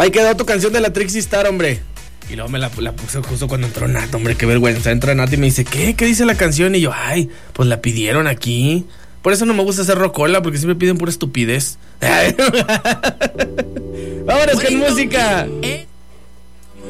Ahí quedó tu canción de la Trixie Star, hombre. Y luego me la puse justo cuando entró Nat, hombre, qué vergüenza. Entra Nat y me dice, ¿qué dice la canción? Y yo, ay, pues la pidieron aquí. Por eso no me gusta hacer rocola, porque siempre piden pura estupidez. Vámonos con música.